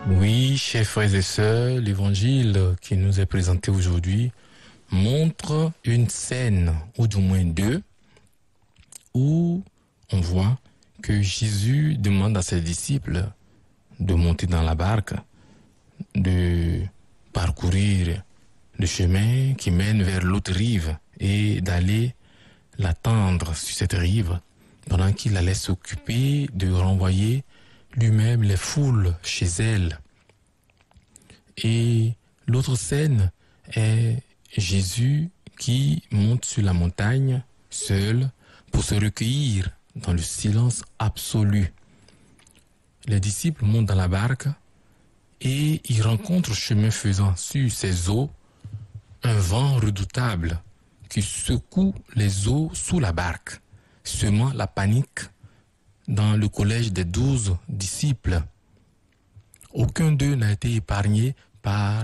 Oui, chers frères et sœurs, l'évangile qui nous est présenté aujourd'hui montre une scène, ou du moins deux, où on voit que Jésus demande à ses disciples de monter dans la barque, de parcourir le chemin qui mène vers l'autre rive et d'aller l'attendre sur cette rive pendant qu'il allait s'occuper de renvoyer lui-même les foules chez elles. Et l'autre scène est Jésus qui monte sur la montagne seul pour se recueillir dans le silence absolu. Les disciples montent dans la barque et ils rencontrent chemin faisant sur ces eaux un vent redoutable qui secoue les eaux sous la barque, semant la panique dans le collège des 12 disciples. Aucun d'eux n'a été épargné par